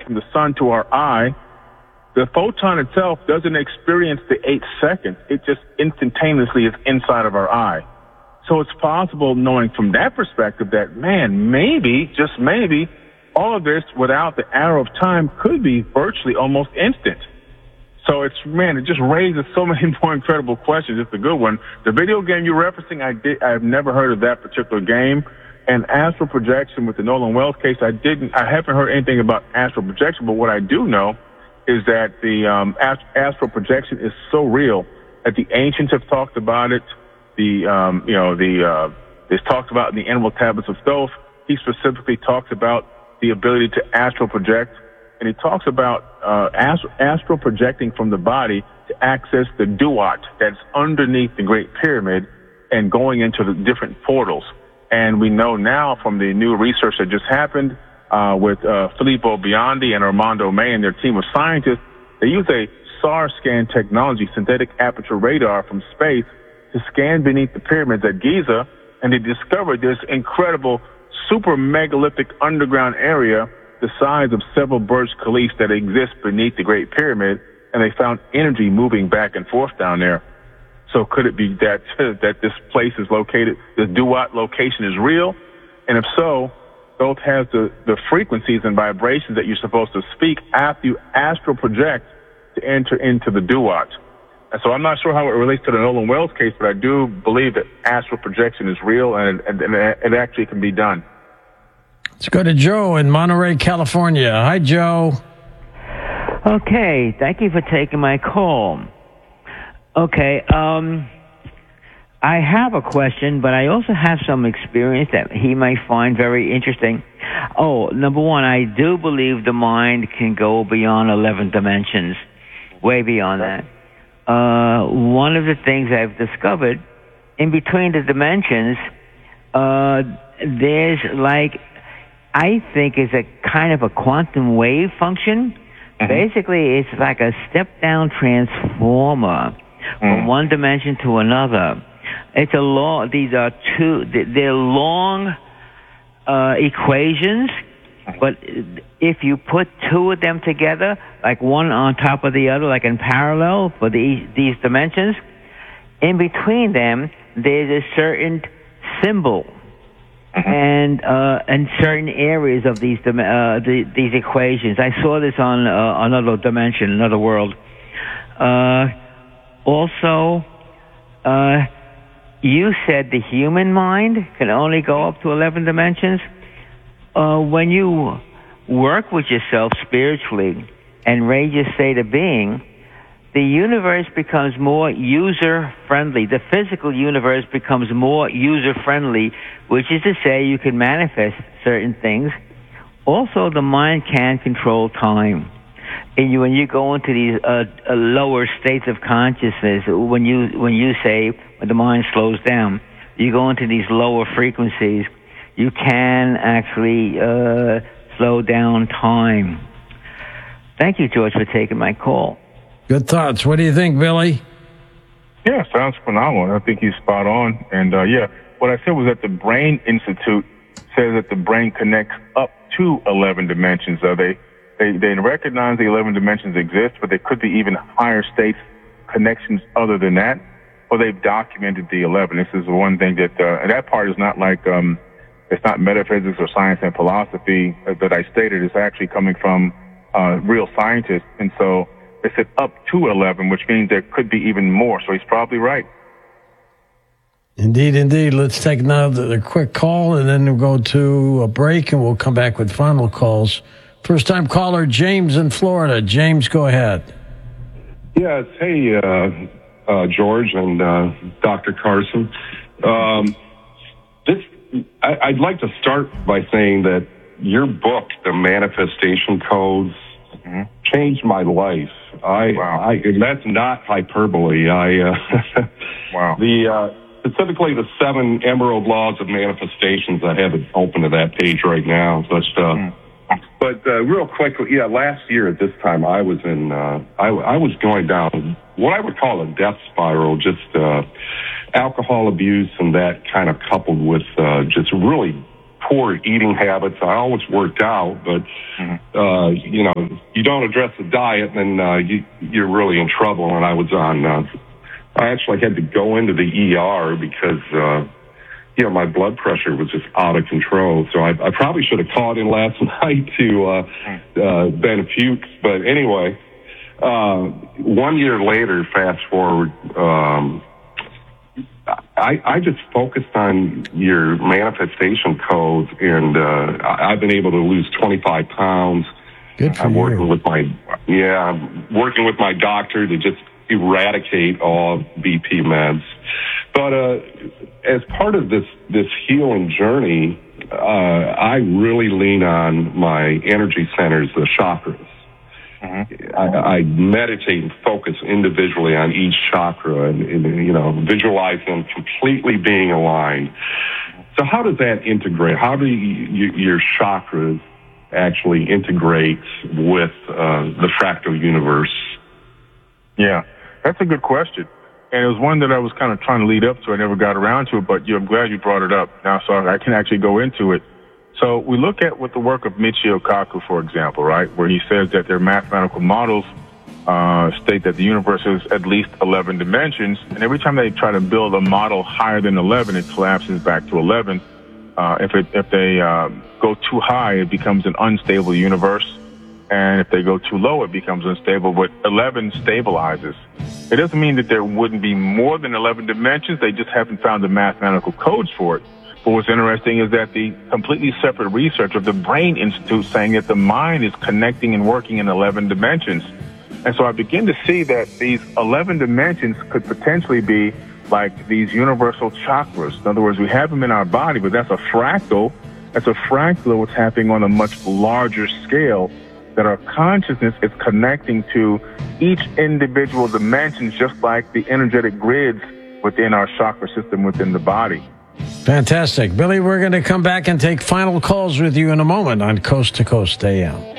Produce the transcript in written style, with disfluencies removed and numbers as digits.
from the sun to our eye, the photon itself doesn't experience the 8 seconds. It just instantaneously is inside of our eye. So it's possible, knowing from that perspective, that, man, maybe, just maybe, all of this without the arrow of time could be virtually almost instant. So it just raises so many more incredible questions. It's a good one. The video game you're referencing, I've never heard of that particular game. And astral projection with the Nolan Wells case, I haven't heard anything about astral projection, but what I do know is that the astral projection is so real that the ancients have talked about it. It's talked about in the Animal Tablets of Thoth. He specifically talks about the ability to astral project, and he talks about astral projecting from the body to access the duat that's underneath the Great Pyramid and going into the different portals. And we know now from the new research that just happened with Filippo Biondi and Armando May and their team of scientists, they use a SAR scan technology, synthetic aperture radar from space, to scan beneath the pyramids at Giza, and they discovered this incredible super megalithic underground area the size of several Burj Khalifa that exists beneath the Great Pyramid, and they found energy moving back and forth down there. So could it be that this place is located, this Duat location is real? And if so, Thoth has the frequencies and vibrations that you're supposed to speak after you astral project to enter into the Duat. And so I'm not sure how it relates to the Nolan Wells case, but I do believe that astral projection is real and it actually can be done. Let's go to Joe in Monterey, California. Hi, Joe. Okay, thank you for taking my call. Okay, I have a question, but I also have some experience that he might find very interesting. Oh, number one, I do believe the mind can go beyond 11 dimensions, way beyond that. One of the things I've discovered, in between the dimensions, there's I think is a kind of a quantum wave function. Mm-hmm. Basically, it's like a step-down transformer from one dimension to another. It's these are they're long equations, but if you put two of them together, like one on top of the other, like in parallel for these dimensions, in between them, there's a certain symbol. And certain areas of these equations. I saw this on another dimension, another world. Also, you said the human mind can only go up to 11 dimensions. When you work with yourself spiritually and raise your state of being, the universe becomes more user-friendly. The physical universe becomes more user-friendly, which is to say you can manifest certain things. Also, the mind can control time. And when you go into these lower states of consciousness, when you say when the mind slows down, you go into these lower frequencies, you can actually slow down time. Thank you, George, for taking my call. Good thoughts. What do you think, Billy? Yeah, sounds phenomenal. I think he's spot on. And what I said was that the Brain Institute says that the brain connects up to 11 dimensions. They recognize the 11 dimensions exist, but there could be even higher states connections other than that. Or they've documented the 11. This is the one thing that and that part is not like it's not metaphysics or science and philosophy that I stated. It's actually coming from real scientists, and so. They said up to 11, which means there could be even more. So he's probably right. Indeed. Let's take another quick call, and then we'll go to a break, and we'll come back with final calls. First-time caller, James in Florida. James, go ahead. Yes. Hey, George and Dr. Carson. I'd like to start by saying that your book, The Manifestation Codes, changed my life. And that's not hyperbole. Wow. Specifically the 7 Emerald Laws of Manifestations. I have it open to that page right now. But real quickly, last year at this time, I was in, I was going down what I would call a death spiral, just alcohol abuse and that kind of coupled with just really poor eating habits. I always worked out, but, you don't address the diet, then you're really in trouble. And I was on, I actually had to go into the ER because, my blood pressure was just out of control. So I probably should have called in last night to Ben Fuchs. But anyway, 1 year later, fast forward, I just focused on your manifestation codes, and I've been able to lose 25 pounds. Good for I'm you. working with I'm working with my doctor to just eradicate all BP meds. But as part of this healing journey, I really lean on my energy centers, the chakras. I meditate and focus individually on each chakra and visualize them completely being aligned. So how does that integrate? How do your chakras actually integrate with the fractal universe? Yeah, that's a good question. And it was one that I was kind of trying to lead up to. I never got around to it, but I'm glad you brought it up now so I can actually go into it. So we look at with the work of Michio Kaku, for example, right, where he says that their mathematical models state that the universe is at least 11 dimensions, and every time they try to build a model higher than 11, it collapses back to 11. If they go too high, it becomes an unstable universe, and if they go too low, it becomes unstable, but 11 stabilizes. It doesn't mean that there wouldn't be more than 11 dimensions, they just haven't found the mathematical codes for it. But what's interesting is that the completely separate research of the Brain Institute saying that the mind is connecting and working in 11 dimensions. And so I begin to see that these 11 dimensions could potentially be like these universal chakras. In other words, we have them in our body, but that's a fractal. That's a fractal of what's happening on a much larger scale, that our consciousness is connecting to each individual dimension, just like the energetic grids within our chakra system within the body. Fantastic. Billy, we're going to come back and take final calls with you in a moment on Coast to Coast AM.